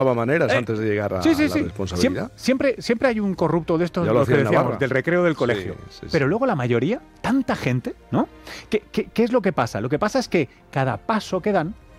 maneras antes de llegar a sí, la sí. responsabilidad. Siempre hay un corrupto de estos, Ya lo los que hacía en decíamos, Navarra. del recreo del colegio. Sí. Pero luego la mayoría, tanta gente, ¿no? ¿Qué es lo que pasa? Lo que pasa es que cada paso que dan